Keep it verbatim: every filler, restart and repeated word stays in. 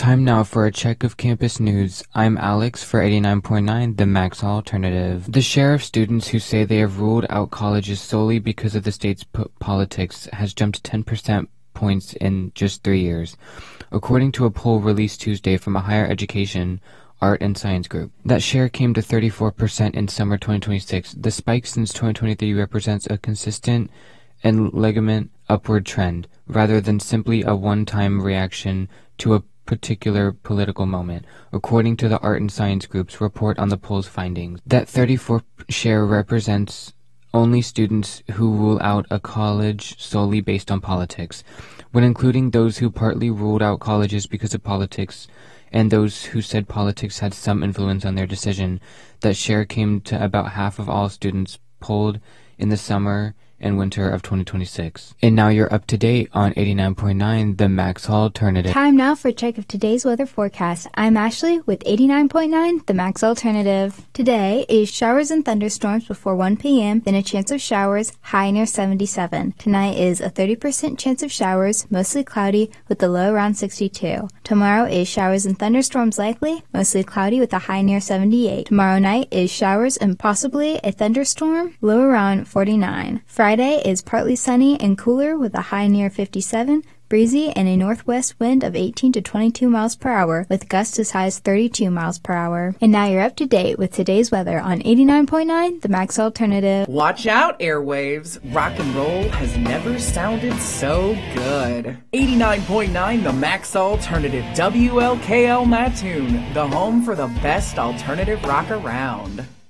Time now for a check of campus news. I'm Alex for eighty-nine point nine, the Max Alternative. The share of students who say they have ruled out colleges solely because of the state's po- politics has jumped ten percent points in just three years, according to a poll released Tuesday from a higher education, art, and science group. That share came to thirty-four percent in summer twenty twenty-six. The spike since twenty twenty-three represents a consistent and legitimate upward trend, rather than simply a one-time reaction to a particular political moment, according to the Art and Science Group's report on the poll's findings. That thirty-four share represents only students who rule out a college solely based on politics. When including those who partly ruled out colleges because of politics and those who said politics had some influence on their decision, that share came to about half of all students polled in the summer and winter of twenty twenty-six. And now you're up to date on eighty-nine point nine, the Max Alternative. Time now for a check of today's weather forecast. I'm Ashley with eighty-nine point nine, the Max Alternative. Today is showers and thunderstorms before one p.m., then a chance of showers, high near seventy-seven. Tonight is a thirty percent chance of showers, mostly cloudy, with the low around sixty-two. Tomorrow is showers and thunderstorms likely, mostly cloudy with a high near seventy-eight. Tomorrow night is showers and possibly a thunderstorm, low around forty-nine. Friday Friday is partly sunny and cooler with a high near fifty-seven, breezy and a northwest wind of eighteen to twenty-two miles per hour with gusts as high as thirty-two miles per hour. And now you're up to date with today's weather on eighty-nine point nine, the Max Alternative. Watch out, airwaves. Rock and roll has never sounded so good. eighty-nine point nine, the Max Alternative. W L K L Mattoon, the home for the best alternative rock around.